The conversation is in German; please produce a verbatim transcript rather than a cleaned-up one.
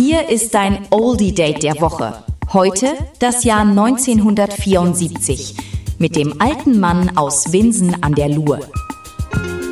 Hier ist dein Oldie-Date der Woche. Heute das Jahr neunzehnhundertvierundsiebzig mit dem alten Mann aus Winsen an der Luhe.